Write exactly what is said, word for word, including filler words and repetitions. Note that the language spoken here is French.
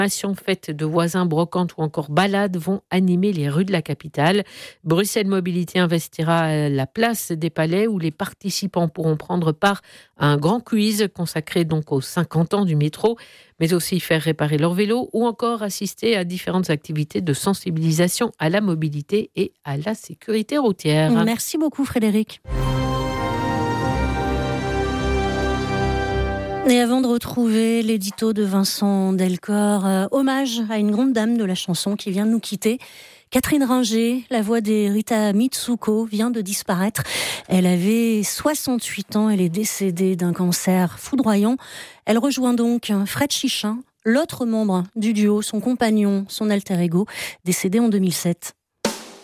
Fêtes de voisins, brocantes ou encore balades vont animer les rues de la capitale. Bruxelles Mobilité investira la place des Palais où les participants pourront prendre part à un grand quiz consacré donc aux cinquante ans du métro, mais aussi faire réparer leur vélo ou encore assister à différentes activités de sensibilisation à la mobilité et à la sécurité routière. Merci beaucoup Frédéric. Et avant de retrouver l'édito de Vincent Delcor, euh, hommage à une grande dame de la chanson qui vient de nous quitter. Catherine Ringer, la voix des Rita Mitsuko, vient de disparaître. Elle avait soixante-huit ans, elle est décédée d'un cancer foudroyant. Elle rejoint donc Fred Chichin, l'autre membre du duo, son compagnon, son alter ego, décédé en deux mille sept.